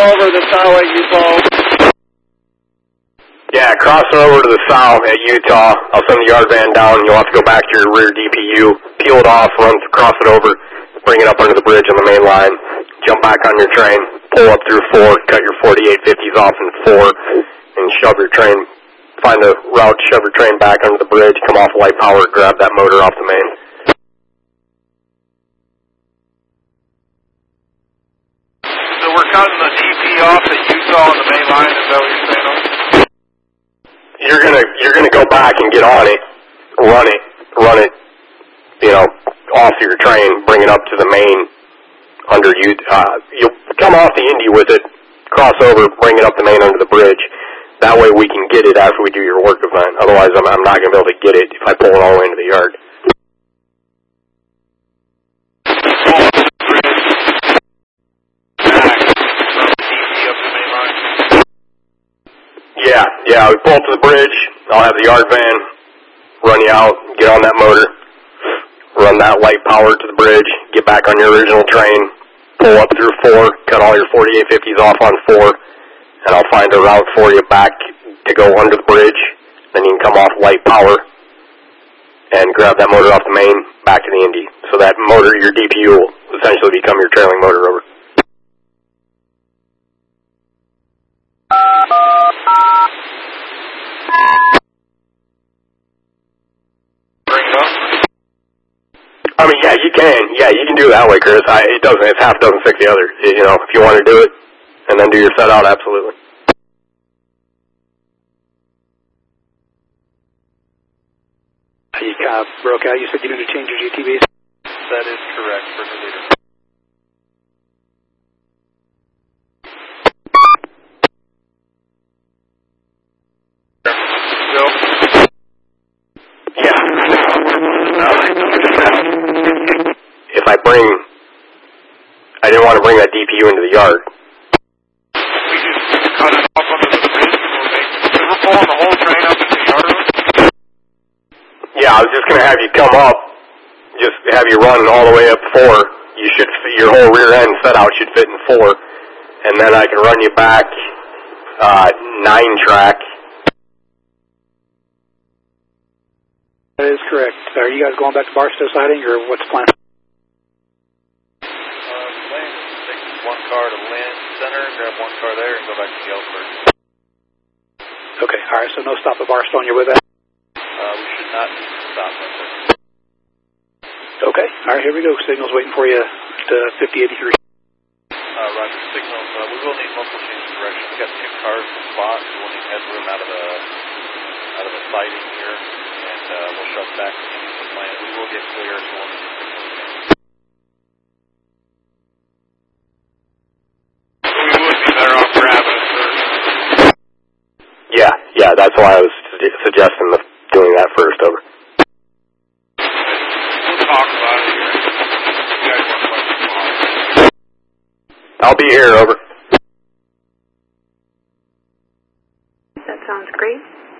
over the south at Utah. Yeah, crossing over to the south at Utah. I'll send the yard van down, and you'll have to go back to your rear DPU, peel it off, cross it over, bring it up under the bridge on the main line, jump back on your train, pull up through 4, cut your 4850s off in 4, and shove your train, find a route, shove your train back under the bridge, come off light power, grab that motor off the main. So we're cutting the DP off at Utah on the main line, is that what you're saying? You're gonna go back and get on it, run it, off your train, bring it up to the main under you. You'll come off the Indy with it, cross over, bring it up the main under the bridge. That way we can get it after we do your work event. Otherwise, I'm not gonna be able to get it if I pull it all the way into the yard. Yeah, we pull up to the bridge, I'll have the yard van run you out, get on that motor, run that light power to the bridge, get back on your original train, pull up through 4, cut all your 4850s off on 4, and I'll find a route for you back to go under the bridge, then you can come off light power and grab that motor off the main back to the Indy. So that motor, your DPU, will essentially become your trailing motor over. I mean, yeah, you can. Yeah, you can do it that way, Chris. It's half doesn't fix the other. If you want to do it and then do your set out, absolutely. You broke out. You said you need to change your GTVs? That is correct for the leader. I didn't want to bring that DPU into the yard. We just cut it off under the bridge and we're pulling the whole train up into the yard? Yeah, I was just going to have you come up, just have you run all the way up 4. Your whole rear end set out should fit in 4. And then I can run you back 9 track. That is correct. Are you guys going back to Barstow siding, or what's the plan? Lynn, take 1 car to Lynn Center, grab 1 car there, and go back to Galesburg. Okay, all right, so no stop at Barstow on your way back? We should not need to stop right there. Okay, all right, here we go. Signal's waiting for you to 5083. Roger, signals. We will need multiple change of direction. We've got 2 cars in the spot, so we'll need headroom out of the siding here. And we'll shove back into the plant. We will get clear, so we'll need to signal again. We would be better off grabbing it first. Yeah, that's why I was suggesting doing that first, over. We'll talk about it here. You guys want questions tomorrow? I'll be here, over. That sounds great.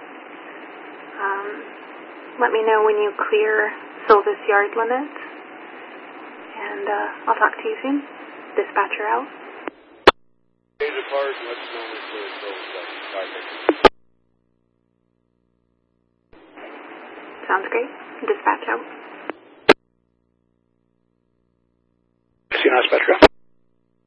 Let me know when you clear Silvis yard limits, and I'll talk to you soon. Dispatcher out. Sounds great. Dispatch out. See you now, Dispatcher out.